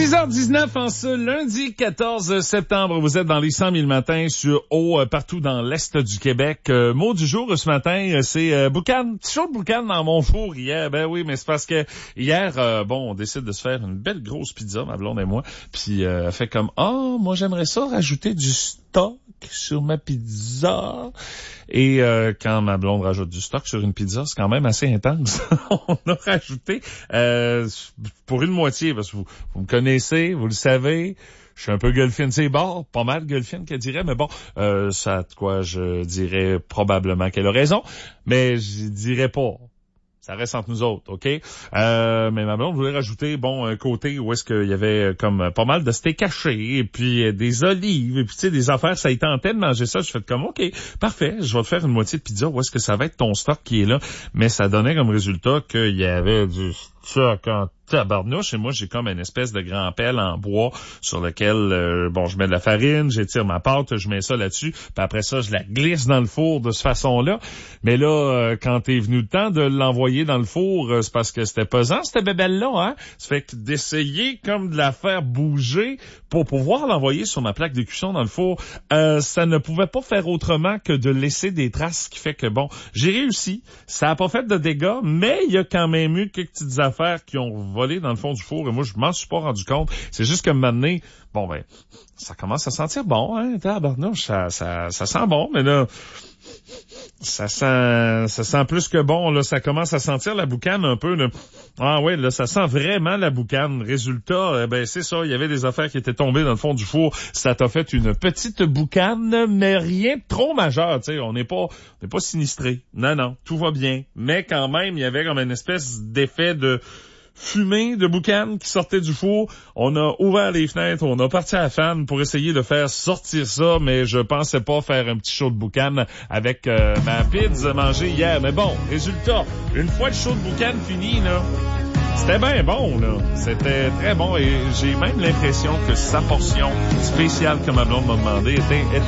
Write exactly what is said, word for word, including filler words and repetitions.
dix heures dix-neuf en ce lundi quatorze septembre. Vous êtes dans les cent mille matins sur eau euh, partout dans l'Est du Québec. Euh, mot du jour ce matin, euh, c'est euh, boucan. Petit chaud de boucan dans mon four hier. Ben oui, mais c'est parce que hier, euh, bon, on décide de se faire une belle grosse pizza, ma blonde et moi. Puis euh, elle fait comme, ah, oh, moi j'aimerais ça rajouter du stock sur ma pizza. Et euh, quand ma blonde rajoute du stock sur une pizza, c'est quand même assez intense. On a rajouté euh, pour une moitié, parce que vous, vous me connaissez, vous le savez, je suis un peu gueulfine, c'est bon, pas mal gueulfine qu'elle dirait, mais bon, euh, ça, de quoi je dirais probablement qu'elle a raison, mais je dirais pas. Ça reste entre nous autres, OK? Euh, mais ma blonde voulait rajouter, bon, un côté où est-ce qu'il y avait comme pas mal de steak haché, et puis des olives, et puis tu sais, des affaires, ça y tentait de manger ça. Je fais comme, OK, parfait, je vais te faire une moitié de pizza, où est-ce que ça va être ton stock qui est là? Mais ça donnait comme résultat qu'il y avait du stock en tabarnouche, et moi, j'ai comme une espèce de grand pelle en bois sur lequel, euh, bon, je mets de la farine, j'étire ma pâte, je mets ça là-dessus, puis après ça, je la glisse dans le four de cette façon-là. Mais là, euh, quand t'es venu le temps de l'envoyer dans le four, euh, c'est parce que c'était pesant, cette bébelle-là, hein? Ça fait que d'essayer comme de la faire bouger pour pouvoir l'envoyer sur ma plaque de cuisson dans le four, euh, ça ne pouvait pas faire autrement que de laisser des traces, ce qui fait que, bon, j'ai réussi. Ça a pas fait de dégâts, mais il y a quand même eu quelques petites affaires qui ont volé dans le fond du four, et moi, je m'en suis pas rendu compte. C'est juste que maintenant, bon, ben, ça commence à sentir bon, hein, tabarnouche, ça, ça, ça sent bon, mais là, ça sent, ça sent plus que bon, là, ça commence à sentir la boucane un peu, là. Ah ouais, là, ça sent vraiment la boucane. Résultat, eh ben, c'est ça, il y avait des affaires qui étaient tombées dans le fond du four, ça t'a fait une petite boucane, mais rien de trop majeur, tu sais, on n'est pas, on n'est pas sinistré. Non, non, tout va bien. Mais quand même, il y avait comme une espèce d'effet de fumée de boucan qui sortait du four. On a ouvert les fenêtres, on a parti à la fan pour essayer de faire sortir ça, mais je pensais pas faire un petit show de boucan avec euh, ma pizza mangée hier. Mais bon, résultat, une fois le show de boucan fini, là, c'était bien bon, là. C'était très bon, et j'ai même l'impression que sa portion spéciale que ma blonde m'a demandé était, était